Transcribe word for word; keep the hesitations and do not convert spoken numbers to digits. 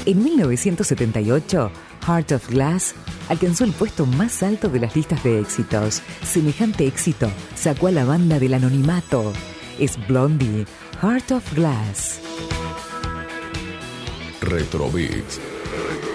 En mil novecientos setenta y ocho, Heart of Glass alcanzó el puesto más alto de las listas de éxitos. Semejante éxito sacó a la banda del anonimato. Es Blondie, Heart of Glass. Retrobeats.